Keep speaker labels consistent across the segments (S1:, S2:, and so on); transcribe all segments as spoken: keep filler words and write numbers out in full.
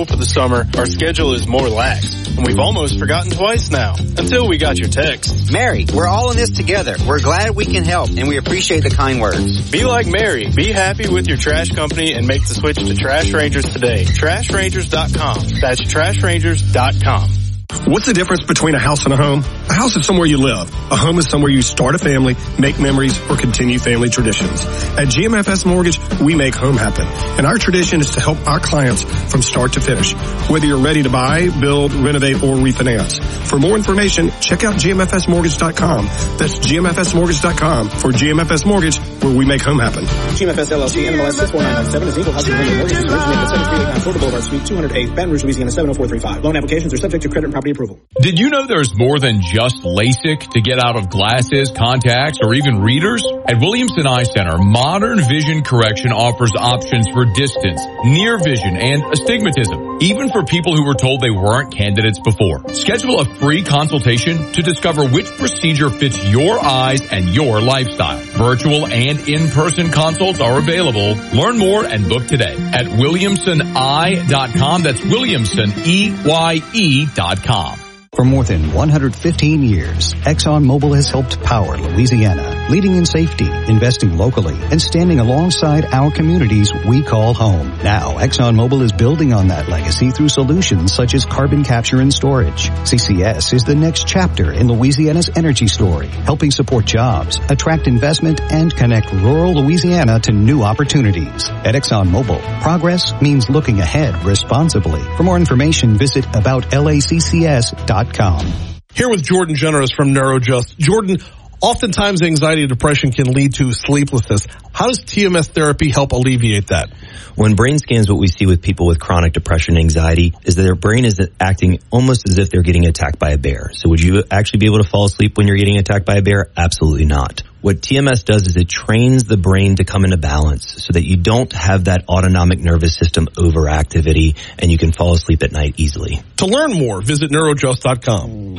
S1: school for the summer, our schedule is more lax, and we've almost forgotten twice now, until we got your text.
S2: Mary, we're all in this together. We're glad we can help, and we appreciate the kind words.
S1: Be like Mary. Be happy with your trash company and make the switch to Trash Rangers today. trash rangers dot com. That's trash rangers dot com.
S3: What's the difference between a house and a home? A house is somewhere you live. A home is somewhere you start a family, make memories, or continue family traditions. At G M F S Mortgage, we make home happen. And our tradition is to help our clients from start to finish. Whether you're ready to buy, build, renovate, or refinance. For more information, check out G M F S mortgage dot com. That's G M F S mortgage dot com for G M F S Mortgage, where we make home happen.
S4: G M F S L L C, N M L S six four nine nine seven is equal housing lender mortgages originated at seven three eight nine Florida Boulevard Suite two oh eight, Baton Rouge, Louisiana seven oh four three five. Loan applications are subject to credit and property approval.
S5: Did you know there's more than just LASIK to get out of glasses, contacts, or even readers? At Williamson Eye Center, Modern Vision Correction offers options for distance, near vision, and astigmatism, even for people who were told they weren't candidates before. Schedule a free consultation to discover which procedure fits your eyes and your lifestyle. Virtual and in-person consults are available. Learn more and book today at williamson eye dot com. That's Williamson, E Y E dot com.
S6: For more than one hundred fifteen years, ExxonMobil has helped power Louisiana, leading in safety, investing locally, and standing alongside our communities we call home. Now, ExxonMobil is building on that legacy through solutions such as carbon capture and storage. C C S is the next chapter in Louisiana's energy story, helping support jobs, attract investment, and connect rural Louisiana to new opportunities. At ExxonMobil, progress means looking ahead responsibly. For more information, visit about laccs dot com.
S7: Here with Jordan Generous from NeuroJust. Jordan, oftentimes anxiety and depression can lead to sleeplessness. How does T M S therapy help alleviate that?
S8: When brain scans, what we see with people with chronic depression and anxiety is that their brain is acting almost as if they're getting attacked by a bear. So would you actually be able to fall asleep when you're getting attacked by a bear? Absolutely not. What T M S does is it trains the brain to come into balance so that you don't have that autonomic nervous system overactivity and you can fall asleep at night easily.
S7: To learn more, visit neurojust dot com.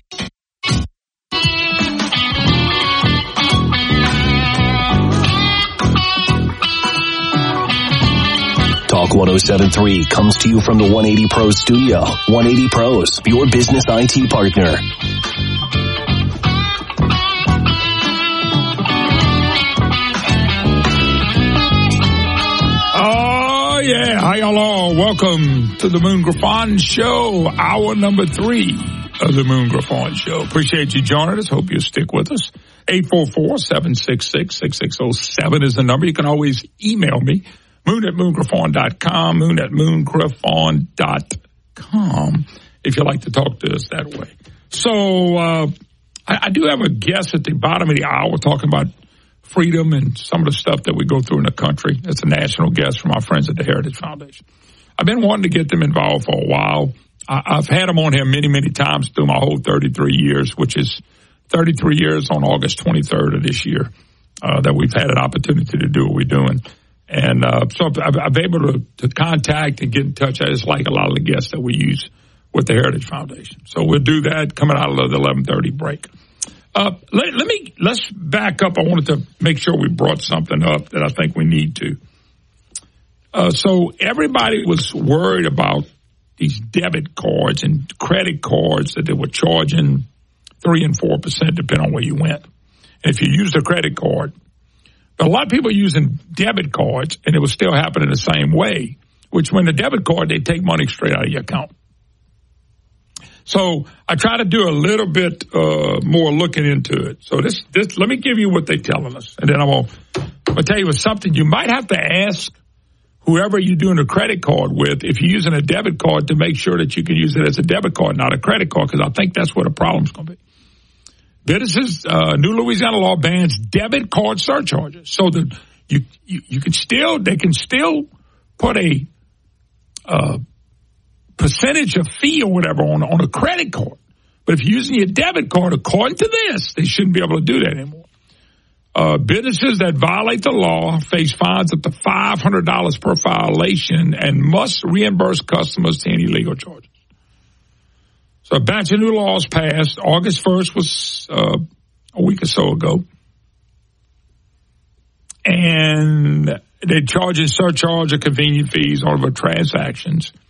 S9: Talk one oh seven point three comes to you from the one eighty Pros studio. one eighty Pros, your business I T partner.
S10: Oh, yeah. Hi, y'all all. Welcome to the Moon Griffon Show, hour number three of the Moon Griffon Show. Appreciate you joining us. Hope you'll stick with us. eight four four, seven six six, six six zero seven is the number. You can always email me. Moon at moon griffon dot com, moon at moon griffon dot com, if you like to talk to us that way. So, uh, I, I do have a guest at the bottom of the hour talking about freedom and some of the stuff that we go through in the country. It's a national guest from our friends at the Heritage Foundation. I've been wanting to get them involved for a while. I, I've had them on here many, many times through my whole thirty-three years, which is thirty-three years on August twenty-third of this year, uh, that we've had an opportunity to do what we're doing. And uh, so I've, I've been able to, to contact and get in touch. I just like a lot of the guests that we use with the Heritage Foundation. So we'll do that coming out of the eleven thirty break. Uh, let, let me, let's back up. I wanted to make sure we brought something up that I think we need to. Uh, so everybody was worried about these debit cards and credit cards that they were charging three and four percent depending on where you went. And if you used a credit card, but a lot of people are using debit cards, and it was still happening the same way, which when the debit card, they take money straight out of your account. So I try to do a little bit uh, more looking into it. So this, this, let me give you what they're telling us, and then I'm going to tell you something. You might have to ask whoever you're doing a credit card with, if you're using a debit card, to make sure that you can use it as a debit card, not a credit card, because I think that's where the problem's going to be. This is uh, new Louisiana law bans debit card surcharges, so that you, you you can still they can still put a uh, percentage of fee or whatever on on a credit card, but if you're using your debit card, according to this, they shouldn't be able to do that anymore. Uh, businesses that violate the law face fines up to five hundred dollars per violation and must reimburse customers to any legal charges. So a batch of new laws passed. August first was uh, a week or so ago. And they're charging surcharge or convenient fees on over transactions.